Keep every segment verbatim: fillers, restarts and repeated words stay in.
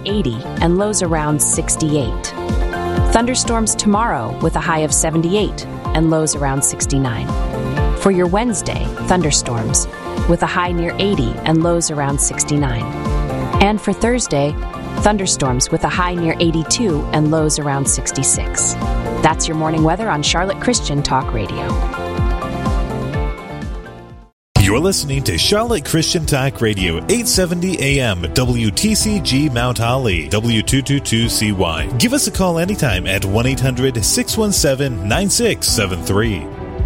eighty and lows around sixty-eight. Thunderstorms tomorrow with a high of seventy-eight and lows around sixty-nine. For your Wednesday, thunderstorms with a high near eighty and lows around sixty-nine. And for Thursday, thunderstorms with a high near eighty-two and lows around sixty-six. That's your morning weather on Charlotte Christian Talk Radio. You're listening to Charlotte Christian Talk Radio, eight seventy A M, W T C G Mount Holly, W two twenty-two C Y. Give us a call anytime at one eight hundred, six one seven, nine six seven three.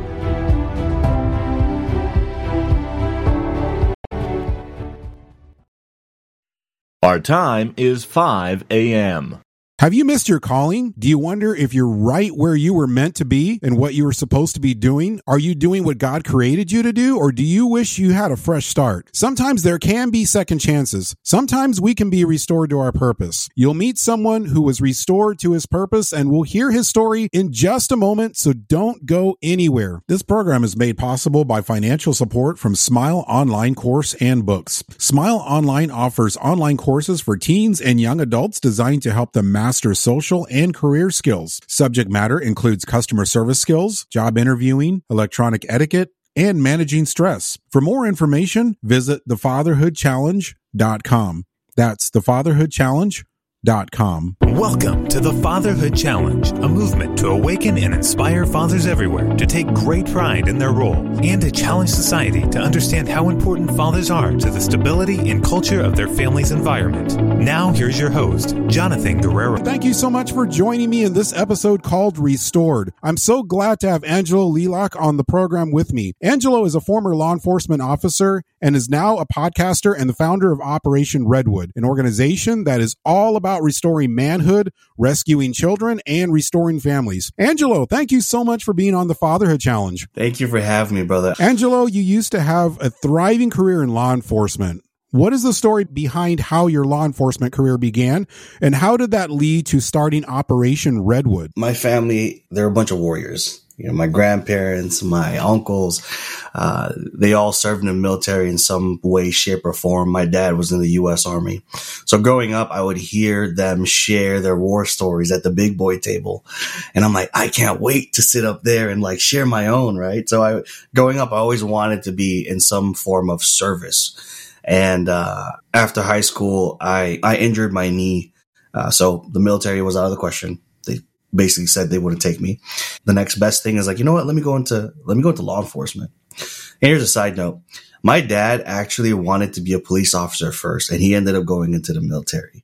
Our time is five A M. Have you missed your calling? Do you wonder if you're right where you were meant to be and what you were supposed to be doing? Are you doing what God created you to do, or do you wish you had a fresh start? Sometimes there can be second chances. Sometimes we can be restored to our purpose. You'll meet someone who was restored to his purpose, and we'll hear his story in just a moment, so don't go anywhere. This program is made possible by financial support from Smile Online Course and Books. Smile Online offers online courses for teens and young adults designed to help them master Master social and career skills. Subject matter includes customer service skills, job interviewing, electronic etiquette, and managing stress. For more information, visit the fatherhood challenge dot com. That's the fatherhood challenge dot com. Welcome to the Fatherhood Challenge, a movement to awaken and inspire fathers everywhere to take great pride in their role and to challenge society to understand how important fathers are to the stability and culture of their family's environment. Now, here's your host, Jonathan Guerrero. Thank you so much for joining me in this episode called Restored. I'm so glad to have Angelo Lelock on the program with me. Angelo is a former law enforcement officer and is now a podcaster and the founder of Operation Redwood, an organization that is all about restoring manhood, rescuing children, and restoring families. Angelo, thank you so much for being on the Fatherhood Challenge. Thank you for having me, brother. Angelo, you used to have a thriving career in law enforcement. What is the story behind how your law enforcement career began, and how did that lead to starting Operation Redwood? My family, they're a bunch of warriors. You know, my grandparents, my uncles, uh, they all served in the military in some way, shape, or form. My dad was in the U S Army. So growing up, I would hear them share their war stories at the big boy table. And I'm like, I can't wait to sit up there and like share my own, right? So I, growing up, I always wanted to be in some form of service. And, uh, after high school, I, I injured my knee. Uh, so the military was out of the question. They basically said they wouldn't take me. The next best thing is like, you know what? Let me go into, let me go into law enforcement. And here's a side note. My dad actually wanted to be a police officer first, and he ended up going into the military.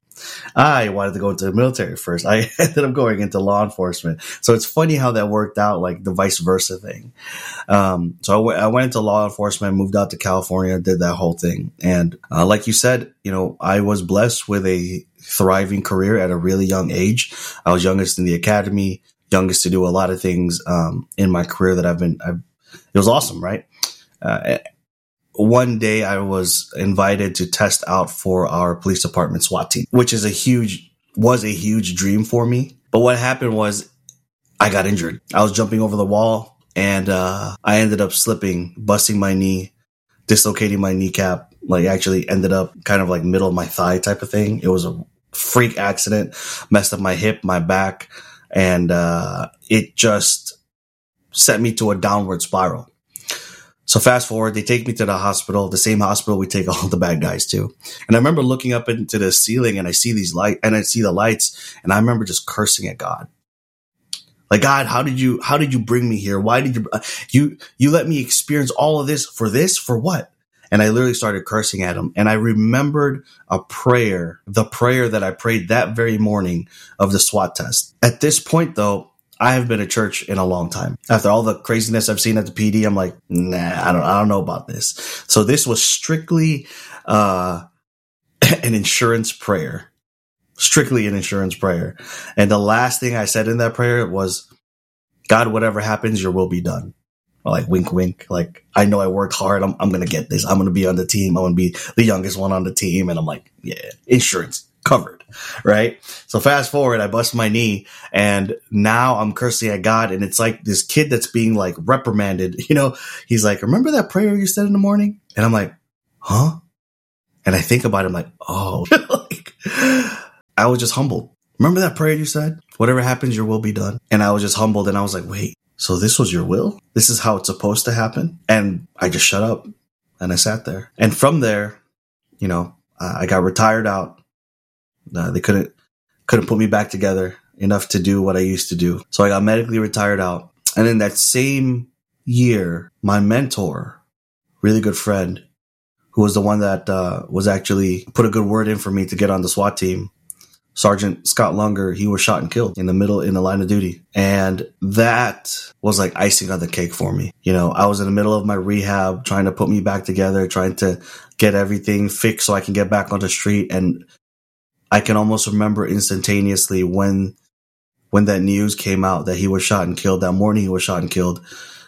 I wanted to go into the military first. I ended up going into law enforcement. So it's funny how that worked out, like the vice versa thing. Um, so I, w- I went into law enforcement, moved out to California, did that whole thing. And uh, like you said, you know, I was blessed with a thriving career at a really young age. I was youngest in the academy, youngest to do a lot of things um, in my career that I've been, I've, it was awesome, right? Uh, One day I was invited to test out for our police department SWAT team, which is a huge, was a huge dream for me. But what happened was I got injured. I was jumping over the wall and uh, I ended up slipping, busting my knee, dislocating my kneecap, like actually ended up kind of like middle of my thigh type of thing. It was a freak accident, messed up my hip, my back, and uh, it just set me to a downward spiral. So fast forward, they take me to the hospital, the same hospital we take all the bad guys to. And I remember looking up into the ceiling and I see these light and I see the lights, and I remember just cursing at God. Like, God, how did you, how did you bring me here? Why did you, uh, you, you let me experience all of this for this, for what? And I literally started cursing at him. And I remembered a prayer, the prayer that I prayed that very morning of the SWAT test. At this point though, I have been at church in a long time. After all the craziness I've seen at the P D, I'm like, nah, I don't, I don't know about this. So this was strictly, uh, an insurance prayer, strictly an insurance prayer. And the last thing I said in that prayer was, God, whatever happens, your will be done. Like wink, wink. Like, I know I worked hard. I'm, I'm going to get this. I'm going to be on the team. I'm going to be the youngest one on the team. And I'm like, yeah, insurance covered. Right. So fast forward, I bust my knee and now I'm cursing at God. And it's like this kid that's being like reprimanded. You know, he's like, remember that prayer you said in the morning? And I'm like, huh? And I think about it. I'm like, oh, like, I was just humbled. Remember that prayer you said? Whatever happens, your will be done. And I was just humbled, and I was like, wait, so this was your will? This is how it's supposed to happen? And I just shut up and I sat there. And from there, you know, I got retired out. Uh, they couldn't couldn't put me back together enough to do what I used to do. So I got medically retired out. And then that same year, my mentor, really good friend, who was the one that uh, was actually put a good word in for me to get on the SWAT team, Sergeant Scott Lunger, he was shot and killed in the middle, in the line of duty. And that was like icing on the cake for me. You know, I was in the middle of my rehab, trying to put me back together, trying to get everything fixed so I can get back on the street. And I can almost remember instantaneously when, when that news came out that he was shot and killed, that morning he was shot and killed.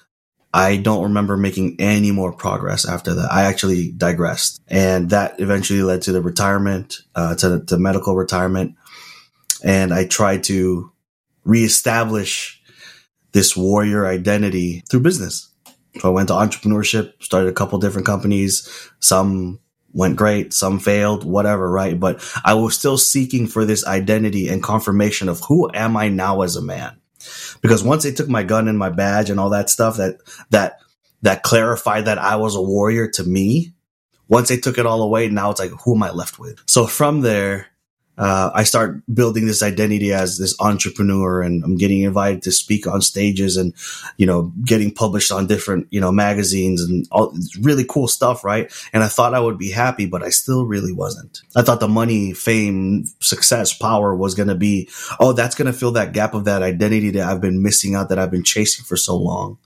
I don't remember making any more progress after that. I actually digressed. And that eventually led to the retirement, uh, to, to medical retirement. And I tried to reestablish this warrior identity through business. So I went to entrepreneurship, started a couple different companies. Some went great, some failed, whatever, right? But I was still seeking for this identity and confirmation of who am I now as a man? Because once they took my gun and my badge and all that stuff that that that clarified that I was a warrior to me, once they took it all away, now it's like, who am I left with? So from there, uh, I start building this identity as this entrepreneur, and I'm getting invited to speak on stages and, you know, getting published on different, you know, magazines and all really cool stuff, right? And I thought I would be happy, but I still really wasn't. I thought the money, fame, success, power was going to be, oh, that's going to fill that gap of that identity that I've been missing out, that I've been chasing for so long.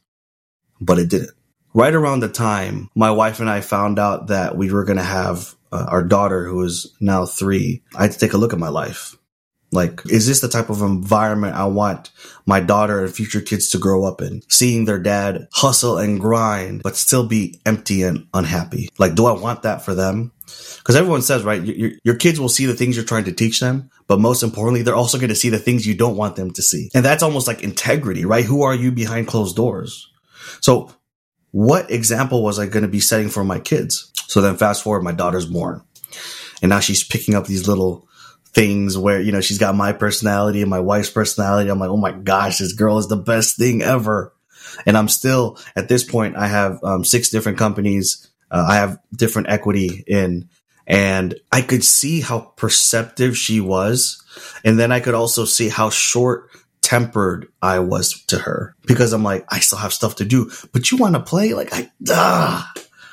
But it didn't. Right around the time my wife and I found out that we were going to have uh, our daughter, who is now three, I had to take a look at my life. Like, is this the type of environment I want my daughter and future kids to grow up in? Seeing their dad hustle and grind, but still be empty and unhappy. Like, do I want that for them? Because everyone says, right, your, your kids will see the things you're trying to teach them, but most importantly, they're also going to see the things you don't want them to see. And that's almost like integrity, right? Who are you behind closed doors? So what example was I going to be setting for my kids? So then fast forward, my daughter's born. And now she's picking up these little things where, you know, she's got my personality and my wife's personality. I'm like, oh my gosh, this girl is the best thing ever. And I'm still, at this point, I have um, six different companies. Uh, I have different equity in, and I could see how perceptive she was. And then I could also see how short tempered I was to her, because I'm like, I still have stuff to do, but you want to play? Like, I, ah,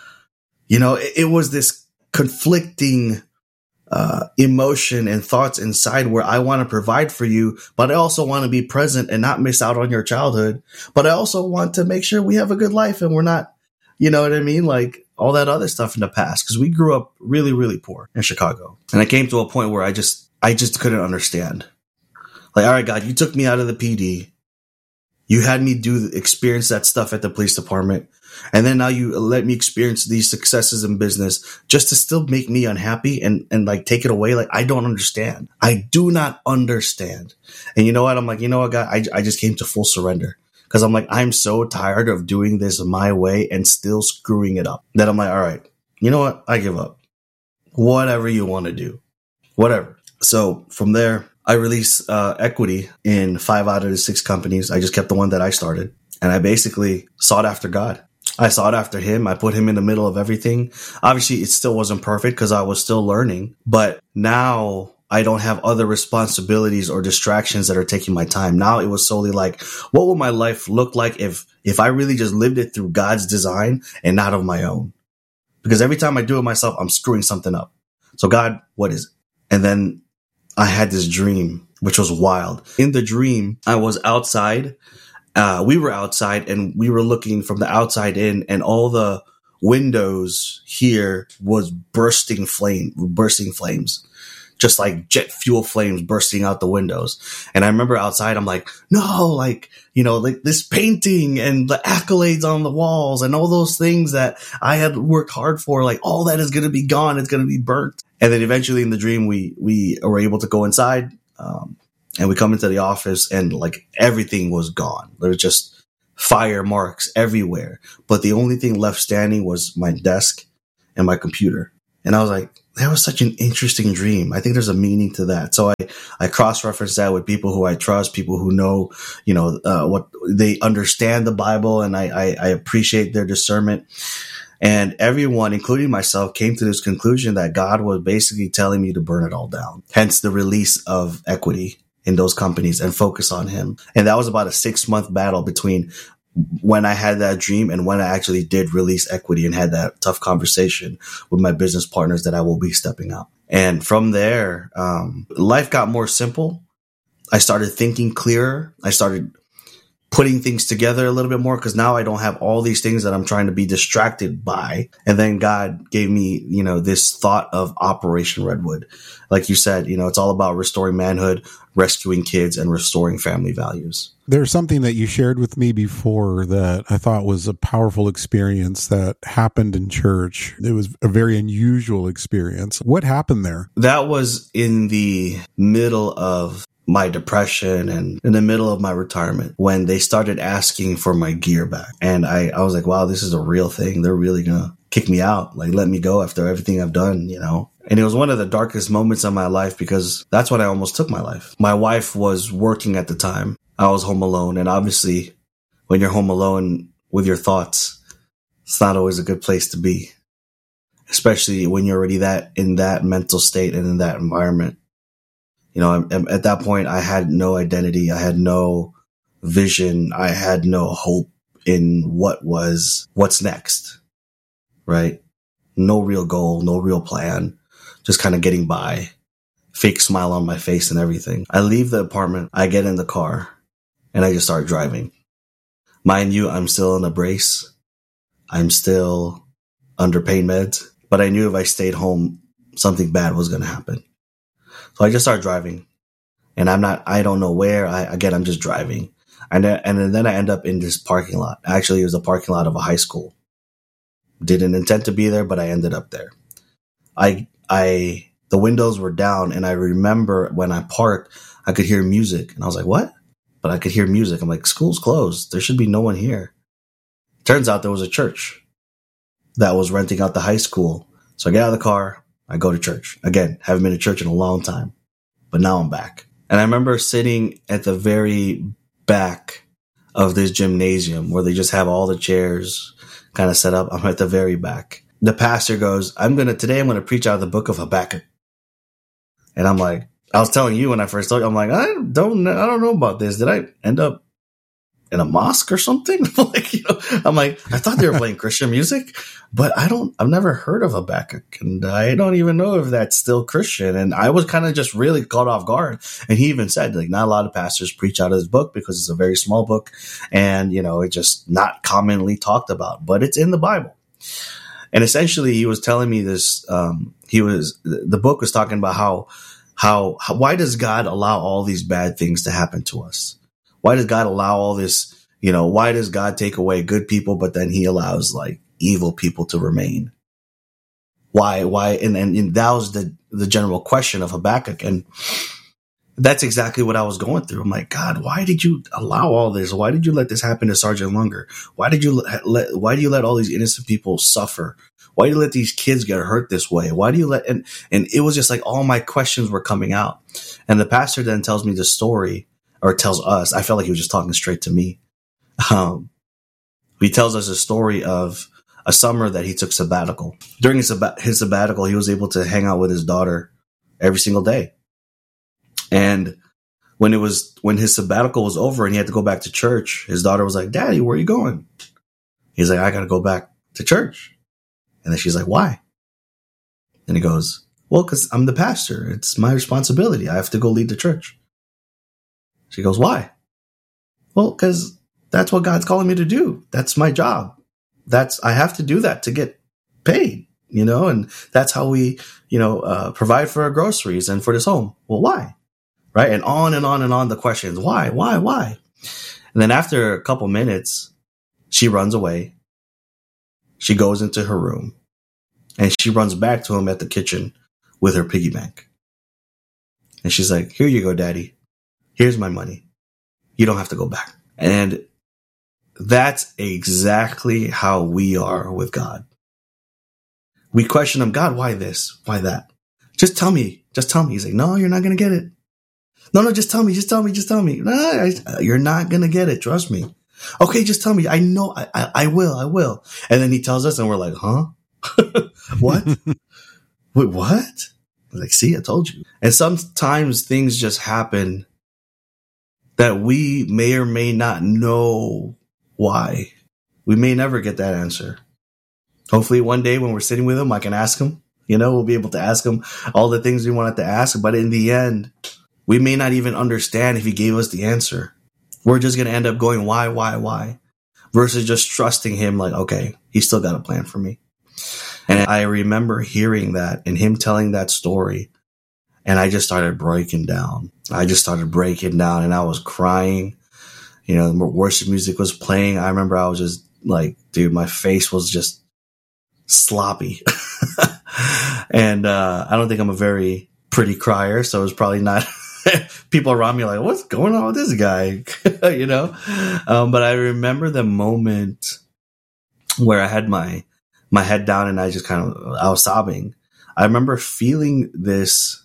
you know, it, it was this conflicting uh, emotion and thoughts inside where I want to provide for you, but I also want to be present and not miss out on your childhood. But I also want to make sure we have a good life and we're not, you know what I mean? Like all that other stuff in the past, because we grew up really, really poor in Chicago. And I came to a point where I just, I just couldn't understand. Like, all right, God, you took me out of the P D. You had me do experience that stuff at the police department. And then now you let me experience these successes in business just to still make me unhappy and, and like take it away. Like, I don't understand. I do not understand. And you know what? I'm like, you know what, God, I, I just came to full surrender, because I'm like, I'm so tired of doing this my way and still screwing it up that I'm like, all right, you know what? I give up. Whatever you want to do, whatever. So from there, I released uh, equity in five out of the six companies. I just kept the one that I started. And I basically sought after God. I sought after him. I put him in the middle of everything. Obviously, it still wasn't perfect because I was still learning. But now I don't have other responsibilities or distractions that are taking my time. Now it was solely like, what would my life look like if, if I really just lived it through God's design and not of my own? Because every time I do it myself, I'm screwing something up. So God, what is it? And then I had this dream, which was wild. In the dream, I was outside. Uh, we were outside and we were looking from the outside in, and all the windows here was bursting flame, bursting flames, just like jet fuel flames bursting out the windows. And I remember outside, I'm like, no, like, you know, like this painting and the accolades on the walls and all those things that I had worked hard for, like all that is going to be gone. It's going to be burnt. And then eventually in the dream, we, we were able to go inside, um, and we come into the office and like everything was gone. There was just fire marks everywhere. But the only thing left standing was my desk and my computer. And I was like, that was such an interesting dream. I think there's a meaning to that. So I, I cross-reference that with people who I trust, people who know, you know, uh, what they understand the Bible, and I, I, I appreciate their discernment. And everyone, including myself, came to this conclusion that God was basically telling me to burn it all down. Hence the release of equity in those companies and focus on him. And that was about a six month battle between when I had that dream and when I actually did release equity and had that tough conversation with my business partners that I will be stepping out. And from there, um, life got more simple. I started thinking clearer. I started putting things together a little bit more, because now I don't have all these things that I'm trying to be distracted by. And then God gave me, you know, this thought of Operation Redwood. Like you said, you know, it's all about restoring manhood, rescuing kids, and restoring family values. There's something that you shared with me before that I thought was a powerful experience that happened in church. It was a very unusual experience. What happened there? That was in the middle of my depression and in the middle of my retirement, when they started asking for my gear back. And I, I was like, wow, this is a real thing. They're really going to kick me out, like let me go after everything I've done, you know? And it was one of the darkest moments of my life, because that's when I almost took my life. My wife was working at the time. I was home alone. And obviously when you're home alone with your thoughts, it's not always a good place to be, especially when you're already that in that mental state and in that environment. You know, at that point, I had no identity. I had no vision. I had no hope in what was, what's next, right? No real goal, no real plan, just kind of getting by, fake smile on my face and everything. I leave the apartment. I get in the car and I just start driving. Mind you, I'm still in a brace. I'm still under pain meds, but I knew if I stayed home, something bad was going to happen. So I just start driving, and I'm not, I don't know where. I, again, I'm just driving. And, and then I end up in this parking lot. Actually, it was a parking lot of a high school. Didn't intend to be there, but I ended up there. I, I, the windows were down, and I remember when I parked, I could hear music, and I was like, what? But I could hear music. I'm like, school's closed. There should be no one here. Turns out there was a church that was renting out the high school. So I get out of the car. I go to church. Again, haven't been to church in a long time, but now I'm back. And I remember sitting at the very back of this gymnasium where they just have all the chairs kind of set up. I'm at the very back. The pastor goes, I'm going to, today I'm going to preach out of the book of Habakkuk. And I'm like, I was telling you when I first told you, I'm like, I don't, I don't know about this. Did I end up in a mosque or something? Like, you know, I'm like, I thought they were playing Christian music, but I don't, I've never heard of Habakkuk, and I don't even know if that's still Christian. And I was kind of just really caught off guard. And he even said, like, not a lot of pastors preach out of his book because it's a very small book, and, you know, it's just not commonly talked about, but it's in the Bible. And essentially he was telling me this, um, he was, the book was talking about how, how, how, why does God allow all these bad things to happen to us? Why does God allow all this, you know, why does God take away good people, but then he allows like evil people to remain? Why, why? And, and, and that was the, the general question of Habakkuk. And that's exactly what I was going through. I'm like, God, why did you allow all this? Why did you let this happen to Sergeant Lunger? Why did you let, let why do you let all these innocent people suffer? Why do you let these kids get hurt this way? Why do you let, and, and it was just like all my questions were coming out. And the pastor then tells me the story, or tells us, I felt like he was just talking straight to me. Um, he tells us a story of a summer that he took sabbatical. During his, his sabbatical, he was able to hang out with his daughter every single day. And when it was, when his sabbatical was over and he had to go back to church, his daughter was like, Daddy, where are you going? He's like, I got to go back to church. And then she's like, why? And he goes, well, because I'm the pastor. It's my responsibility. I have to go lead the church. She goes, why? Well, because that's what God's calling me to do. That's my job. That's, I have to do that to get paid, you know, and that's how we, you know, uh, provide for our groceries and for this home. Well, why? Right. And on and on and on the questions. Why, why, why? And then after a couple minutes, she runs away. She goes into her room and she runs back to him at the kitchen with her piggy bank. And she's like, here you go, Daddy. Here's my money. You don't have to go back. And that's exactly how we are with God. we question him, God, why this? Why that? Just tell me. Just tell me. He's like, no, you're not going to get it. No, no, just tell me. Just tell me. Just tell me. No, I, you're not going to get it. Trust me. Okay, just tell me. I know. I, I, I will. I will. And then he tells us and we're like, huh? What? Wait, what? Like, see, I told you. And sometimes things just happen that we may or may not know why. We may never get that answer. Hopefully one day when we're sitting with him, I can ask him. You know, we'll be able to ask him all the things we wanted to ask. But in the end, we may not even understand if he gave us the answer. We're just going to end up going, why, why, why? Versus just trusting him like, okay, he's still got a plan for me. And I remember hearing that and him telling that story. And I just started breaking down. I just started breaking down and I was crying. You know, the worship music was playing. I remember I was just like, dude, my face was just sloppy. And uh, I don't think I'm a very pretty crier, so it was probably not. People around me are like, what's going on with this guy? You know? Um, but I remember the moment where I had my my head down and I just kind of, I was sobbing. I remember feeling this,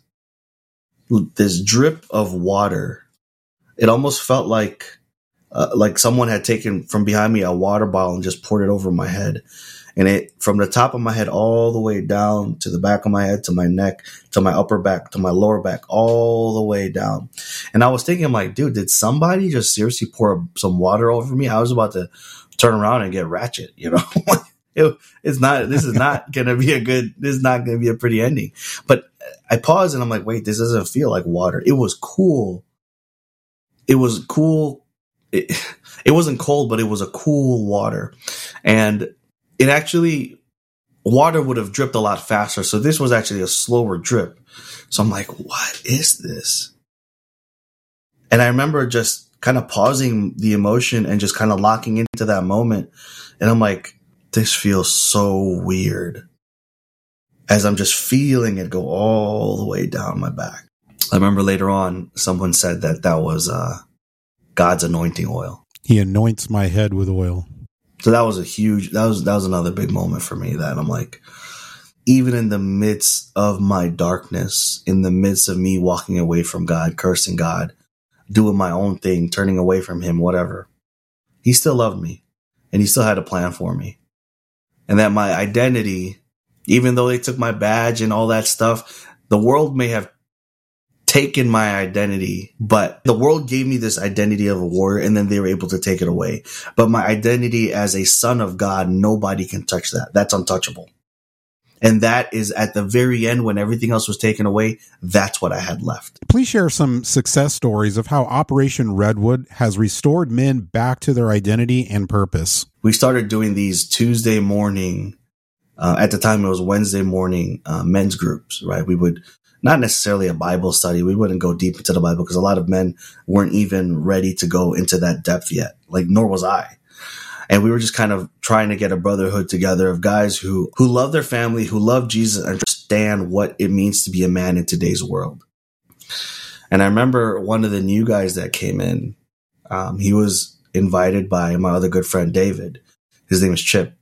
this drip of water. It almost felt like, uh, like someone had taken from behind me a water bottle and just poured it over my head. And it, from the top of my head all the way down to the back of my head, to my neck, to my upper back, to my lower back, all the way down. And I was thinking, I'm like, dude, did somebody just seriously pour some water over me? I was about to turn around and get ratchet, you know? it, it's not, this is not going to be a good, this is not going to be a pretty ending. But I paused and I'm like, wait, this doesn't feel like water. It was cool. It was cool. It, it wasn't cold, but it was a cool water. And it actually, water would have dripped a lot faster. So this was actually a slower drip. So I'm like, what is this? And I remember just kind of pausing the emotion and just kind of locking into that moment. And I'm like, this feels so weird. As I'm just feeling it go all the way down my back. I remember later on, someone said that that was uh, God's anointing oil. He anoints my head with oil. So that was a huge, that was, that was another big moment for me that I'm like, even in the midst of my darkness, in the midst of me walking away from God, cursing God, doing my own thing, turning away from him, whatever, he still loved me and he still had a plan for me. And that my identity, even though they took my badge and all that stuff, the world may have taken my identity, but the world gave me this identity of a warrior and then they were able to take it away. But my identity as a son of God, nobody can touch that. That's untouchable. And that is at the very end when everything else was taken away. That's what I had left. Please share some success stories of how Operation Redwood has restored men back to their identity and purpose. We started doing these Tuesday morning, uh, at the time it was Wednesday morning, uh, men's groups, right? We would not necessarily a Bible study. We wouldn't go deep into the Bible because a lot of men weren't even ready to go into that depth yet, like nor was I. And we were just kind of trying to get a brotherhood together of guys who, who love their family, who love Jesus and understand what it means to be a man in today's world. And I remember one of the new guys that came in, um, he was invited by my other good friend, David. His name is Chip.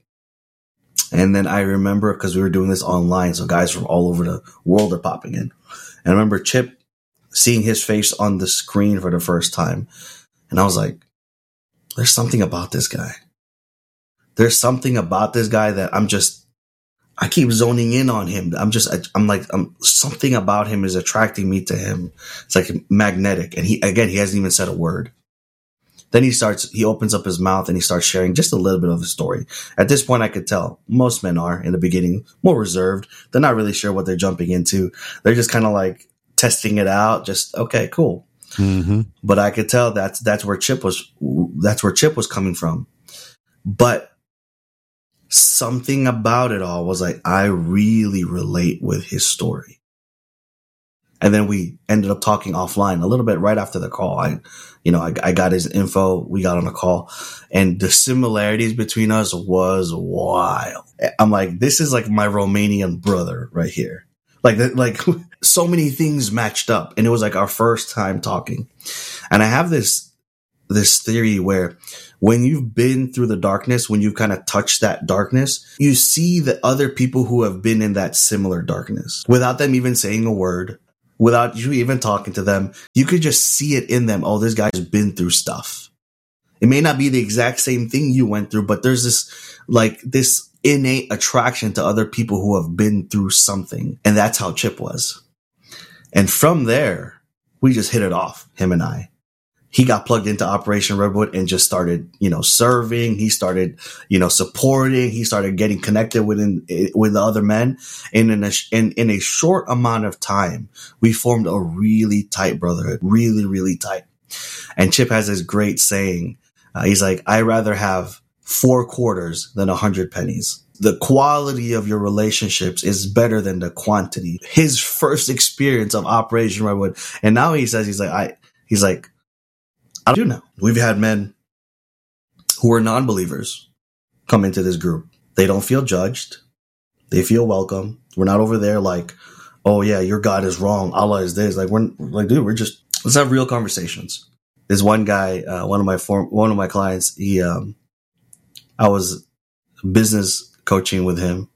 And then I remember, because we were doing this online, so guys from all over the world are popping in. And I remember Chip seeing his face on the screen for the first time. And I was like, there's something about this guy. There's something about this guy that I'm just, I keep zoning in on him. I'm just, I'm like, I'm, something about him is attracting me to him. It's like magnetic. And he, again, he hasn't even said a word. Then he starts, he opens up his mouth and he starts sharing just a little bit of the story. At this point, I could tell most men are in the beginning more reserved. They're not really sure what they're jumping into. They're just kind of like testing it out. Just, okay, cool. Mm-hmm. But I could tell that's, that's where Chip was, that's where Chip was coming from. But something about it all was like, I really relate with his story. And then we ended up talking offline a little bit right after the call. I, you know, I, I got his info. We got on a call and the similarities between us was wild. I'm like, this is like my Romanian brother right here. Like, like so many things matched up and it was like our first time talking. And I have this, this theory where when you've been through the darkness, when you've kind of touched that darkness, you see the other people who have been in that similar darkness without them even saying a word, without you even talking to them. You could just see it in them. Oh, this guy's been through stuff. It may not be the exact same thing you went through, but there's this like this innate attraction to other people who have been through something. And that's how Chip was. And from there, we just hit it off, him and I. He got plugged into Operation Redwood and just started, you know, serving. He started, you know, supporting. He started getting connected with, in, with the other men. And in a, in, in a short amount of time, we formed a really tight brotherhood, really, really tight. And Chip has this great saying. Uh, he's like, I'd rather have four quarters than a hundred pennies. The quality of your relationships is better than the quantity. His first experience of Operation Redwood. And now he says, he's like, I, he's like, I do know. We've had men who are non-believers come into this group. They don't feel judged. They feel welcome. We're not over there like, oh yeah, your God is wrong. Allah is this. Like we're like, dude, we're just, let's have real conversations. There's one guy, uh, one of my form, one of my clients. He, um, I was business coaching with him,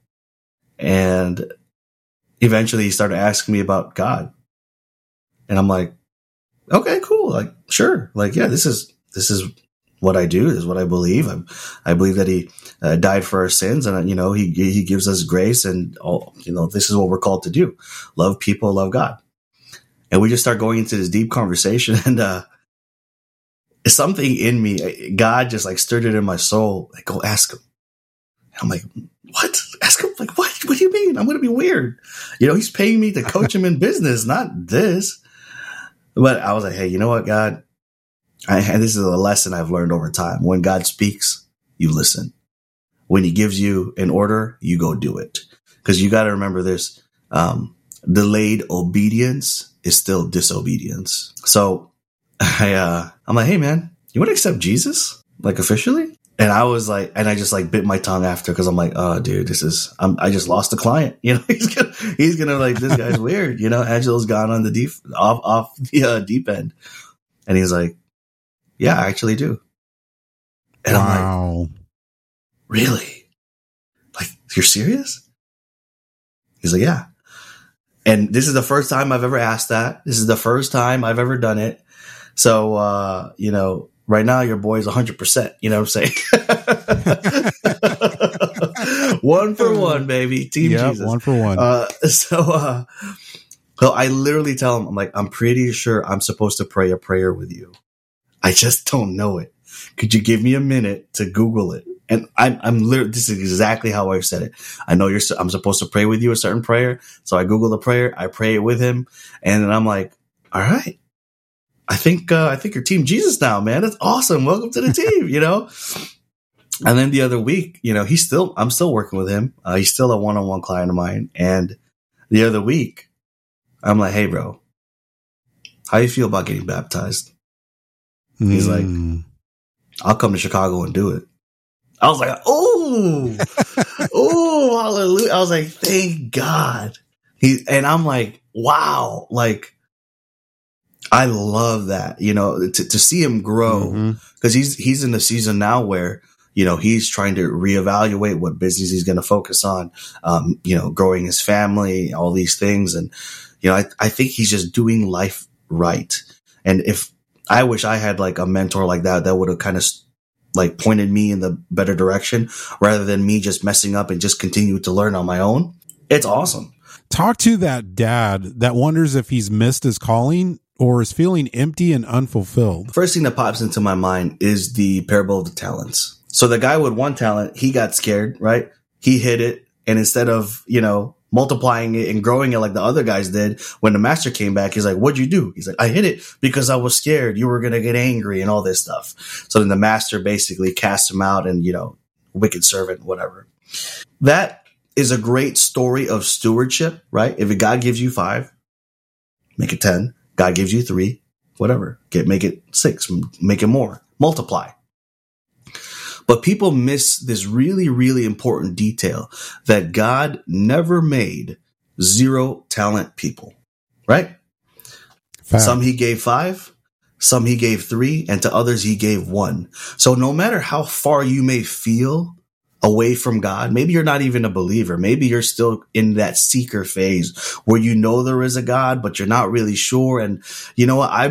and eventually he started asking me about God, and I'm like, okay, cool. Like, sure. Like, yeah, this is, this is what I do. This is what I believe. I, I believe that he uh, died for our sins, and, you know, he, he gives us grace, and, all, you know, this is what we're called to do. Love people, love God. And we just start going into this deep conversation, and, uh, something in me, God just like stirred it in my soul. Like, go ask him. And I'm like, what? Ask him? Like, what? What do you mean? I'm going to be weird. You know, he's paying me to coach him in business, not this. But I was like, hey, you know what, God? I, and this is a lesson I've learned over time. When God speaks, you listen. When he gives you an order, you go do it. Because you got to remember this. Um, delayed obedience is still disobedience. So I, uh, I'm like, hey man, you want to accept Jesus? Like officially? And I was like, and I just like bit my tongue after, cause I'm like, oh dude, this is, I'm, I just lost a client. You know, he's gonna, he's gonna like, this guy's weird. You know, Angelo's gone on the deep, off, off the uh, deep end. And he's like, yeah, I actually do. And wow. I'm like, really? Like, you're serious? He's like, yeah. And this is the first time I've ever asked that. This is the first time I've ever done it. So, uh, you know, right now your boy's one hundred percent. You know what I'm saying? One for one, baby. Team yep, Jesus. One for one. Uh, so, uh, so I literally tell him, I'm like, I'm pretty sure I'm supposed to pray a prayer with you. I just don't know it. Could you give me a minute to Google it? And I'm, I'm literally, this is exactly how I said it. I know you're, I'm supposed to pray with you a certain prayer. So I Google the prayer. I pray it with him. And then I'm like, all right. I think, uh, I think you're Team Jesus now, man. That's awesome. Welcome to the team, you know? And then the other week, you know, he's still, I'm still working with him. Uh, he's still a one-on-one client of mine. And the other week, I'm like, hey, bro, how you feel about getting baptized? Mm. He's like, I'll come to Chicago and do it. I was like, oh, oh, hallelujah. I was like, thank God. He, and I'm like, wow, like, I love that, you know, to, to see him grow, because mm-hmm. he's, he's in the season now where, you know, he's trying to reevaluate what business he's going to focus on, um, you know, growing his family, all these things. And, you know, I, I think he's just doing life right. And if I wish I had like a mentor like that, that would have kind of like pointed me in the better direction rather than me just messing up and just continue to learn on my own. It's awesome. Talk to that dad that wonders if he's missed his calling or is feeling empty and unfulfilled. First thing that pops into my mind is the parable of the talents. So the guy with one talent, he got scared, right? He hid it. And instead of, you know, multiplying it and growing it like the other guys did, when the master came back, he's like, what'd you do? He's like, I hid it because I was scared. You were going to get angry and all this stuff. So then the master basically cast him out and, you know, wicked servant, whatever. That is a great story of stewardship, right? If God gives you five, make it ten. God gives you three, whatever. Get, make it six, make it more, multiply. But people miss this really, really important detail that God never made zero talent people, right? Fact. Some he gave five, Some he gave three, and to others he gave one. So no matter how far you may feel away from God, maybe you're not even a believer. Maybe you're still in that seeker phase where you know there is a God, but you're not really sure. And you know what? I